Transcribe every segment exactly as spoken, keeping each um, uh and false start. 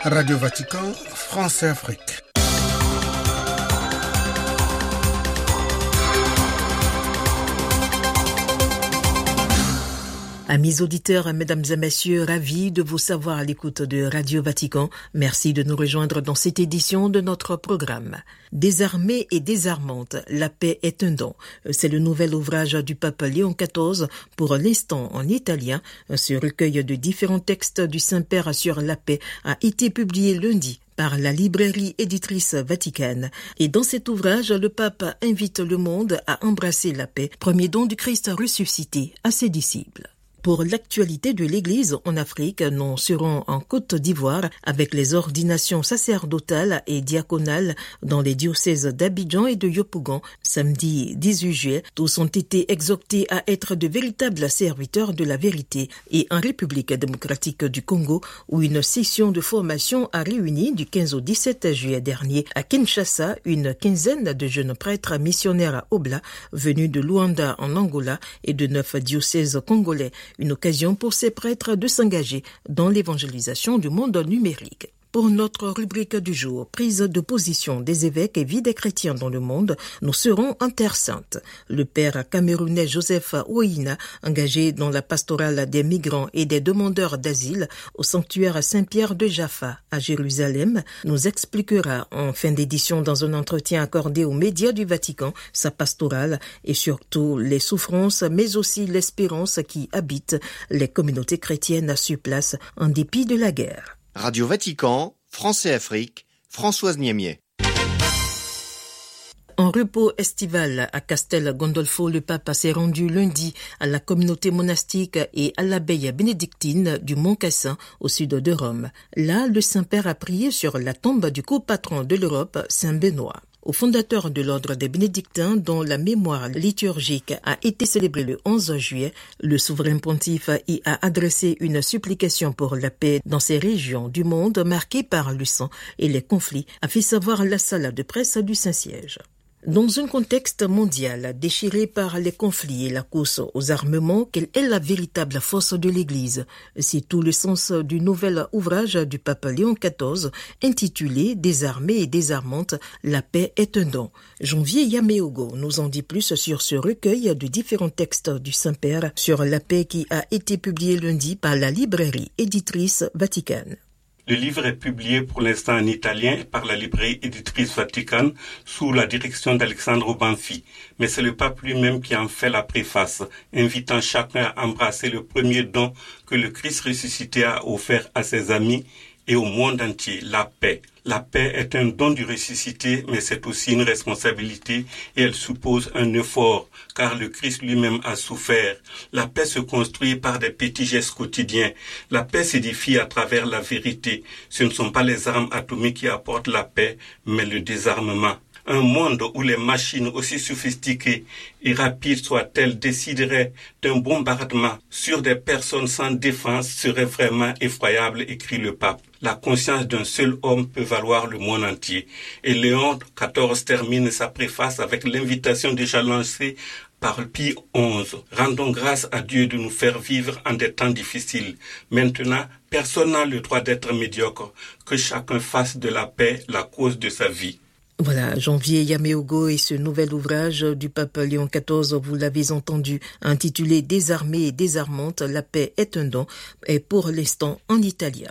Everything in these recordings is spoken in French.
Radio Vatican, France et Afrique. Amis auditeurs, mesdames et messieurs, ravis de vous savoir à l'écoute de Radio Vatican. Merci de nous rejoindre dans cette édition de notre programme. Désarmée et désarmante, la paix est un don. C'est le nouvel ouvrage du pape Léon quatorze, pour l'instant en italien. Ce recueil de différents textes du Saint-Père sur la paix a été publié lundi par la librairie éditrice Vaticane. Et dans cet ouvrage, le pape invite le monde à embrasser la paix, premier don du Christ ressuscité à ses disciples. Pour l'actualité de l'Église en Afrique, nous serons en Côte d'Ivoire avec les ordinations sacerdotales et diaconales dans les diocèses d'Abidjan et de Yopougon. Samedi dix-huit juillet, tous ont été exhortés à être de véritables serviteurs de la vérité. Et en République démocratique du Congo, où une session de formation a réuni du quinze au dix-sept juillet dernier à Kinshasa une quinzaine de jeunes prêtres missionnaires à Obla, venus de Luanda en Angola et de neuf diocèses congolais. Une occasion pour ces prêtres de s'engager dans l'évangélisation du monde numérique. Pour notre rubrique du jour, prise de position des évêques et vie des chrétiens dans le monde, nous serons en Terre Sainte. Le père camerounais Joseph Ouina, engagé dans la pastorale des migrants et des demandeurs d'asile au sanctuaire Saint-Pierre de Jaffa à Jérusalem, nous expliquera en fin d'édition dans un entretien accordé aux médias du Vatican sa pastorale et surtout les souffrances mais aussi l'espérance qui habitent les communautés chrétiennes sur place en dépit de la guerre. Radio Vatican, France et Afrique, Françoise Niemier. En repos estival à Castel Gandolfo, le pape s'est rendu lundi à la communauté monastique et à l'abbaye bénédictine du Mont Cassin au sud de Rome. Là, le Saint-Père a prié sur la tombe du copatron de l'Europe, Saint Benoît. Au fondateur de l'ordre des bénédictins, dont la mémoire liturgique a été célébrée le onze juillet, le souverain pontife y a adressé une supplication pour la paix dans ces régions du monde marquées par le sang et les conflits, a fait savoir la salle de presse du Saint-Siège. Dans un contexte mondial déchiré par les conflits et la course aux armements, quelle est la véritable force de l'Église? C'est tout le sens du nouvel ouvrage du pape Léon quatorze, intitulé « Désarmée et désarmante, la paix est un don ». Janvier Yameogo nous en dit plus sur ce recueil de différents textes du Saint-Père sur la paix qui a été publié lundi par la librairie éditrice Vaticane. Le livre est publié pour l'instant en italien par la librairie éditrice Vaticane sous la direction d'Alessandro Banfi. Mais c'est le pape lui-même qui en fait la préface, invitant chacun à embrasser le premier don que le Christ ressuscité a offert à ses amis et au monde entier, la paix. La paix est un don du ressuscité, mais c'est aussi une responsabilité et elle suppose un effort, car le Christ lui-même a souffert. La paix se construit par des petits gestes quotidiens. La paix s'édifie à travers la vérité. Ce ne sont pas les armes atomiques qui apportent la paix, mais le désarmement. Un monde où les machines, aussi sophistiquées et rapides soient-elles, décideraient d'un bombardement sur des personnes sans défense serait vraiment effroyable, écrit le pape. La conscience d'un seul homme peut valoir le monde entier. Et Léon quatorze termine sa préface avec l'invitation déjà lancée par Pie onze. Rendons grâce à Dieu de nous faire vivre en des temps difficiles. Maintenant, personne n'a le droit d'être médiocre. Que chacun fasse de la paix la cause de sa vie. Voilà, Janvier Yameogo et ce nouvel ouvrage du pape Léon quatorze, vous l'avez entendu, intitulé « Désarmée et désarmante, la paix est un don » et pour l'instant en italien.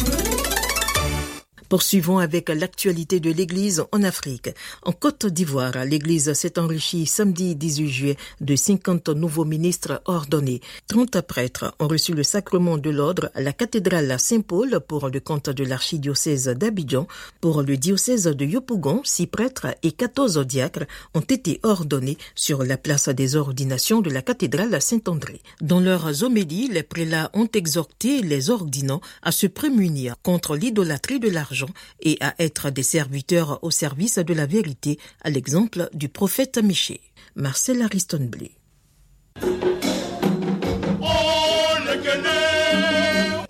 Poursuivons avec l'actualité de l'Église en Afrique. En Côte d'Ivoire, l'Église s'est enrichie samedi dix-huit juillet de cinquante nouveaux ministres ordonnés. trente prêtres ont reçu le sacrement de l'ordre à la cathédrale Saint-Paul pour le compte de l'archidiocèse d'Abidjan. Pour le diocèse de Yopougon, six prêtres et quatorze diacres ont été ordonnés sur la place des ordinations de la cathédrale Saint-André. Dans leurs homélies, les prélats ont exhorté les ordinants à se prémunir contre l'idolâtrie de l'argent et à être des serviteurs au service de la vérité, à l'exemple du prophète Michée. Marcel Ariston-Blé.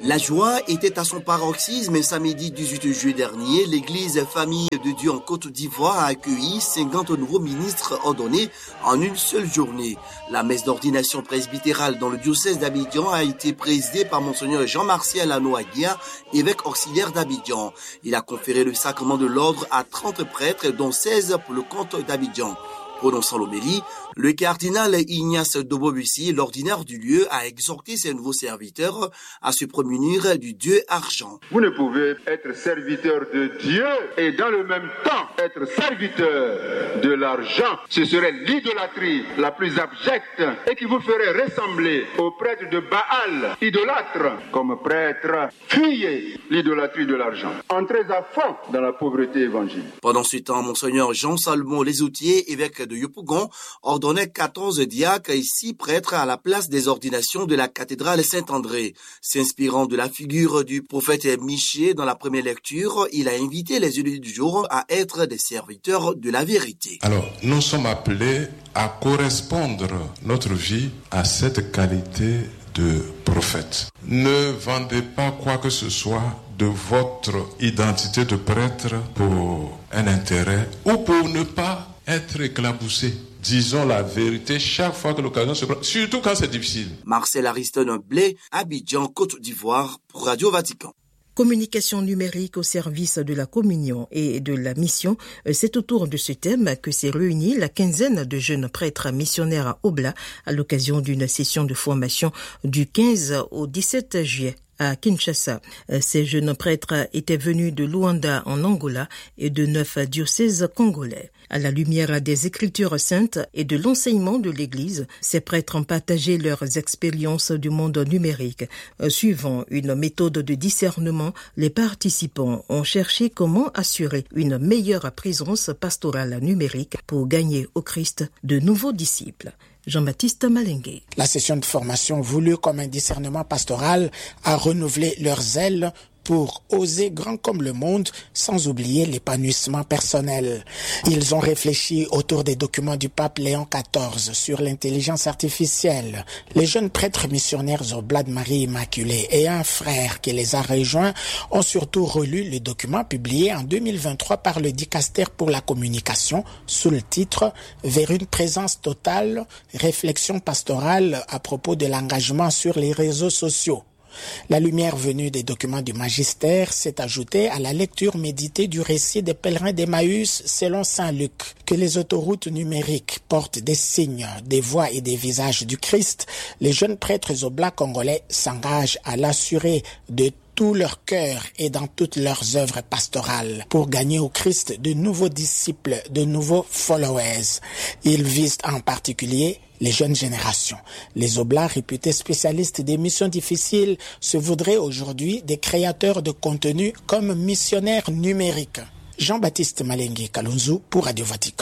La joie était à son paroxysme samedi dix-huit juillet dernier. L'église Famille de Dieu en Côte d'Ivoire a accueilli cinquante nouveaux ministres ordonnés en une seule journée. La messe d'ordination presbytérale dans le diocèse d'Abidjan a été présidée par Monseigneur Jean-Martial Anoaguia, évêque auxiliaire d'Abidjan. Il a conféré le sacrement de l'ordre à trente prêtres, dont seize pour le compte d'Abidjan. Prononçant l'homélie, le cardinal Ignace Dobobussi, l'ordinaire du lieu, a exhorté ses nouveaux serviteurs à se prémunir du Dieu argent. Vous ne pouvez être serviteur de Dieu et dans le même temps être serviteur de l'argent. Ce serait l'idolâtrie la plus abjecte et qui vous ferait ressembler aux prêtres de Baal, idolâtres. Comme prêtre, fuyez l'idolâtrie de l'argent. Entrez à fond dans la pauvreté évangélique. Pendant ce temps, Monseigneur Jean-Salmon Lesoutier, évêque de Yopougon, ordonnait quatorze diacres et six prêtres à la place des ordinations de la cathédrale Saint-André. S'inspirant de la figure du prophète Michée dans la première lecture, il a invité les élus du jour à être des serviteurs de la vérité. Alors, nous sommes appelés à correspondre notre vie à cette qualité de prophète. Ne vendez pas quoi que ce soit de votre identité de prêtre pour un intérêt ou pour ne pas être éclaboussé. Disons la vérité chaque fois que l'occasion se présente, surtout quand c'est difficile. Marcel Ariston Blé, Abidjan, Côte d'Ivoire, pour Radio Vatican. Communication numérique au service de la communion et de la mission, c'est autour de ce thème que s'est réunie la quinzaine de jeunes prêtres missionnaires à Obla à l'occasion d'une session de formation du quinze au dix-sept juillet. À Kinshasa. Ces jeunes prêtres étaient venus de Luanda en Angola et de neuf diocèses congolais. À la lumière des Écritures saintes et de l'enseignement de l'Église, ces prêtres ont partagé leurs expériences du monde numérique. Suivant une méthode de discernement, les participants ont cherché comment assurer une meilleure présence pastorale numérique pour gagner au Christ de nouveaux disciples. Jean-Baptiste Malengue. La session de formation voulue comme un discernement pastoral a renouvelé leurs ailes pour oser grand comme le monde sans oublier l'épanouissement personnel. Ils ont réfléchi autour des documents du pape Léon quatorze sur l'intelligence artificielle. Les jeunes prêtres missionnaires Oblats de Marie Immaculée et un frère qui les a rejoints ont surtout relu le document publié en deux mille vingt-trois par le Dicaster pour la communication sous le titre « Vers une présence totale, réflexion pastorale à propos de l'engagement sur les réseaux sociaux ». La lumière venue des documents du magistère s'est ajoutée à la lecture méditée du récit des pèlerins d'Emmaüs selon saint Luc. Que les autoroutes numériques portent des signes, des voix et des visages du Christ, les jeunes prêtres oblats congolais s'engagent à l'assurer de tout leur cœur et dans toutes leurs œuvres pastorales pour gagner au Christ de nouveaux disciples, de nouveaux followers. Ils visent en particulier les jeunes générations. Les oblats réputés spécialistes des missions difficiles se voudraient aujourd'hui des créateurs de contenu comme missionnaires numériques. Jean-Baptiste Malengue Kalonzo pour Radio Vatican.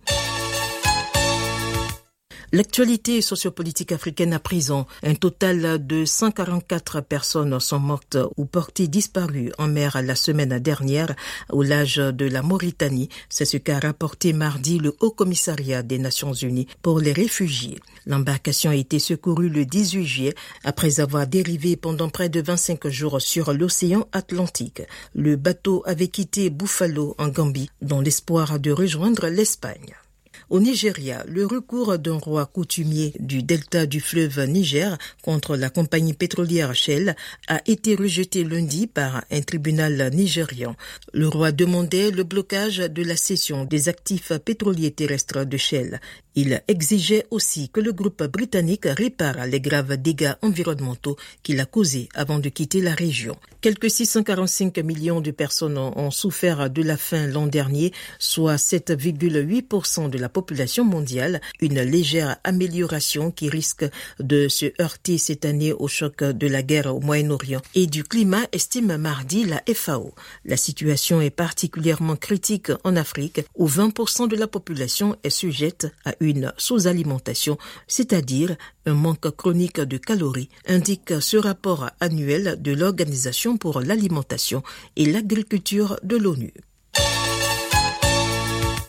L'actualité sociopolitique africaine à présent. Un total de cent quarante-quatre personnes sont mortes ou portées disparues en mer la semaine dernière au large de la Mauritanie. C'est ce qu'a rapporté mardi le Haut Commissariat des Nations Unies pour les réfugiés. L'embarcation a été secourue le dix-huit juillet après avoir dérivé pendant près de vingt-cinq jours sur l'océan Atlantique. Le bateau avait quitté Buffalo en Gambie dans l'espoir de rejoindre l'Espagne. Au Nigeria, le recours d'un roi coutumier du delta du fleuve Niger contre la compagnie pétrolière Shell a été rejeté lundi par un tribunal nigérian. Le roi demandait le blocage de la cession des actifs pétroliers terrestres de Shell. Il exigeait aussi que le groupe britannique répare les graves dégâts environnementaux qu'il a causés avant de quitter la région. Quelques six cent quarante-cinq millions de personnes ont souffert de la faim l'an dernier, soit sept virgule huit pour cent de la population mondiale, une légère amélioration qui risque de se heurter cette année au choc de la guerre au Moyen-Orient et du climat, estime mardi la F A O. La situation est particulièrement critique en Afrique, où vingt pour cent de la population est sujette à une sous-alimentation, c'est-à-dire un manque chronique de calories, indique ce rapport annuel de l'Organisation pour l'alimentation et l'agriculture de l'ONU.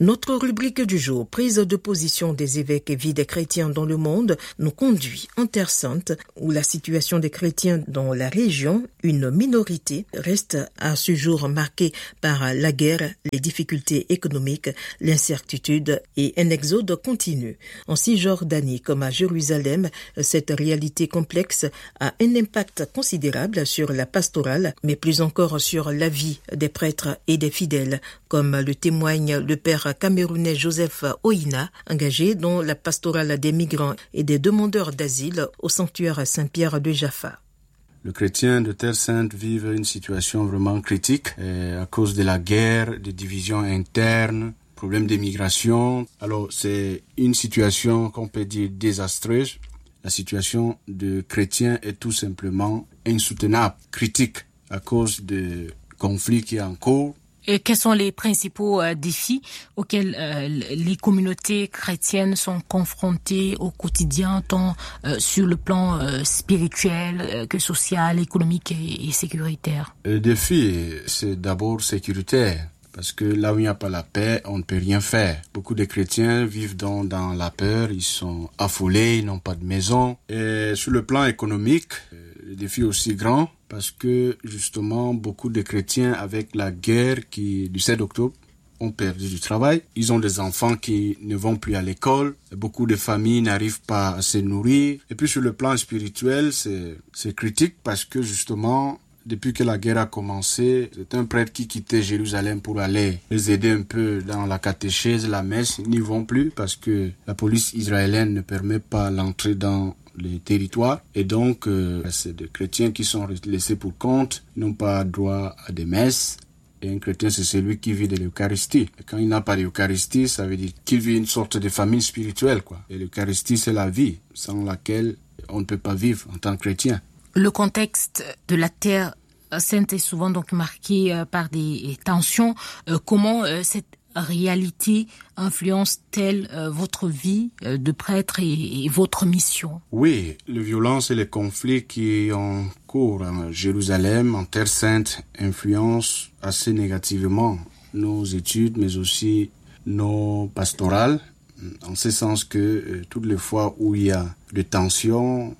Notre rubrique du jour, prise de position des évêques et vie des chrétiens dans le monde, nous conduit en Terre Sainte, où la situation des chrétiens dans la région, une minorité, reste à ce jour marquée par la guerre, les difficultés économiques, l'incertitude et un exode continu. En Cisjordanie comme à Jérusalem, cette réalité complexe a un impact considérable sur la pastorale, mais plus encore sur la vie des prêtres et des fidèles, comme le témoigne le père camerounais Joseph Oina, engagé dans la pastorale des migrants et des demandeurs d'asile au sanctuaire Saint-Pierre de Jaffa. Les chrétiens de Terre Sainte vivent une situation vraiment critique à cause de la guerre, des divisions internes, problèmes d'immigration. Alors c'est une situation qu'on peut dire désastreuse. La situation de chrétiens est tout simplement insoutenable, critique à cause de conflits qui sont en cours. Et quels sont les principaux euh, défis auxquels euh, les communautés chrétiennes sont confrontées au quotidien, tant euh, sur le plan euh, spirituel euh, que social, économique et, et sécuritaire? Le défi, c'est d'abord sécuritaire. Parce que là où il n'y a pas la paix, on ne peut rien faire. Beaucoup de chrétiens vivent dans, dans la peur, ils sont affolés, ils n'ont pas de maison. Et sur le plan économique, le défi est aussi grand parce que justement beaucoup de chrétiens avec la guerre qui du sept octobre ont perdu du travail. Ils ont des enfants qui ne vont plus à l'école. Beaucoup de familles n'arrivent pas à se nourrir. Et puis sur le plan spirituel, c'est, c'est critique parce que justement depuis que la guerre a commencé, c'est un prêtre qui quittait Jérusalem pour aller les aider un peu dans la catéchèse, la messe. Ils n'y vont plus parce que la police israélienne ne permet pas l'entrée dans les territoires. Et donc, euh, c'est des chrétiens qui sont laissés pour compte, ils n'ont pas droit à des messes. Et un chrétien, c'est celui qui vit de l'Eucharistie. Et quand il n'a pas d'Eucharistie, ça veut dire qu'il vit une sorte de famille spirituelle, quoi. Et l'Eucharistie, c'est la vie, sans laquelle on ne peut pas vivre en tant que chrétien. Le contexte de la Terre Sainte est souvent donc marqué euh, par des tensions. Euh, comment euh, cette réalité influence-t-elle euh, votre vie euh, de prêtre et, et votre mission? Oui, les violences et les conflits qui ont cours en Jérusalem, en Terre Sainte, influencent assez négativement nos études, mais aussi nos pastorales, en ce sens que euh, toutes les fois où il y a des tensions,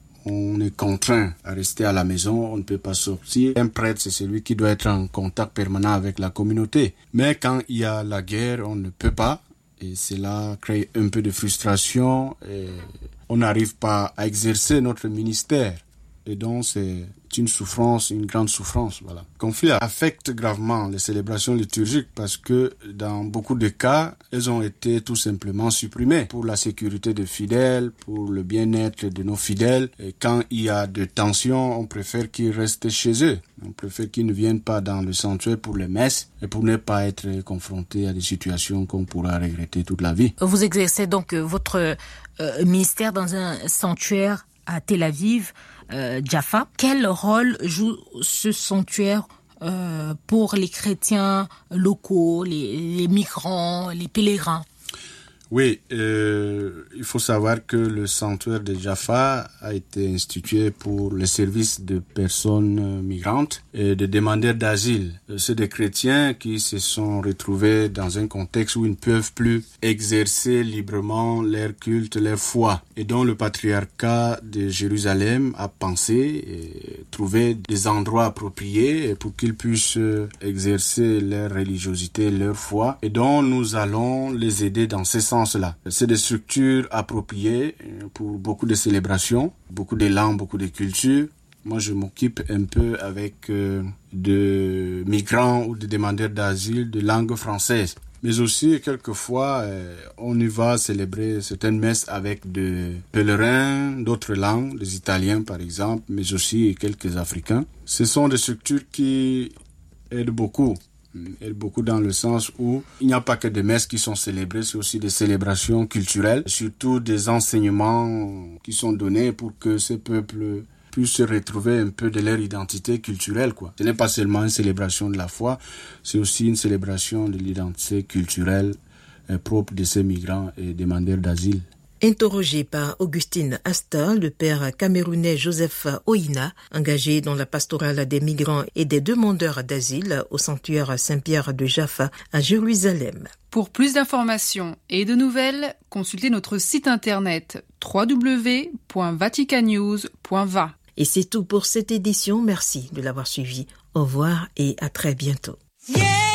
on est contraint à rester à la maison, on ne peut pas sortir. Un prêtre, c'est celui qui doit être en contact permanent avec la communauté. Mais quand il y a la guerre, on ne peut pas. Et cela crée un peu de frustration. Et on n'arrive pas à exercer notre ministère. Et donc, c'est une souffrance, une grande souffrance. Voilà. Le conflit affecte gravement les célébrations liturgiques parce que dans beaucoup de cas, elles ont été tout simplement supprimées pour la sécurité des fidèles, pour le bien-être de nos fidèles. Et quand il y a de tensions, on préfère qu'ils restent chez eux. On préfère qu'ils ne viennent pas dans le sanctuaire pour les messes et pour ne pas être confrontés à des situations qu'on pourra regretter toute la vie. Vous exercez donc votre euh, ministère dans un sanctuaire à Tel Aviv, euh, Jaffa. Quel rôle joue ce sanctuaire euh, pour les chrétiens locaux, les, les migrants, les pèlerins? Oui, euh, il faut savoir que le sanctuaire de Jaffa a été institué pour le service de personnes migrantes et de demandeurs d'asile. C'est des chrétiens qui se sont retrouvés dans un contexte où ils ne peuvent plus exercer librement leur culte, leur foi. Et donc le patriarcat de Jérusalem a pensé et trouvé des endroits appropriés pour qu'ils puissent exercer leur religiosité, leur foi. Et donc nous allons les aider dans ce sens. Là. C'est des structures appropriées pour beaucoup de célébrations, beaucoup de langues, beaucoup de cultures. Moi, je m'occupe un peu avec euh, de migrants ou de demandeurs d'asile de langue française. Mais aussi, quelquefois, euh, on y va célébrer certaines messes avec des pèlerins d'autres langues, des Italiens par exemple, mais aussi quelques Africains. Ce sont des structures qui aident beaucoup. Et beaucoup dans le sens où il n'y a pas que des messes qui sont célébrées, c'est aussi des célébrations culturelles, surtout des enseignements qui sont donnés pour que ces peuples puissent se retrouver un peu de leur identité culturelle, quoi. Ce n'est pas seulement une célébration de la foi, c'est aussi une célébration de l'identité culturelle euh, propre de ces migrants et demandeurs d'asile. Interrogé par Augustine Asta, le père camerounais Joseph Oina, engagé dans la pastorale des migrants et des demandeurs d'asile au sanctuaire Saint-Pierre de Jaffa à Jérusalem. Pour plus d'informations et de nouvelles, consultez notre site internet w w w point vaticanews point v a. Et c'est tout pour cette édition. Merci de l'avoir suivi. Au revoir et à très bientôt. Yeah!